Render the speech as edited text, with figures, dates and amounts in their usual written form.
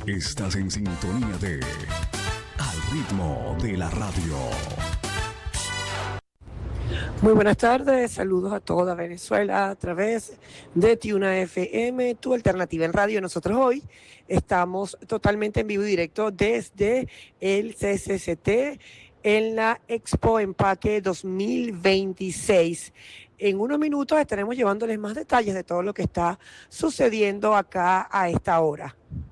Estás en sintonía de Al ritmo de la radio. Muy buenas tardes, saludos a toda Venezuela a través de Tiuna FM, tu alternativa en radio. Nosotros hoy estamos totalmente en vivo y directo desde el CCCT en la Expo Empaque 2026. En unos minutos estaremos llevándoles más detalles de todo lo que está sucediendo acá a esta hora.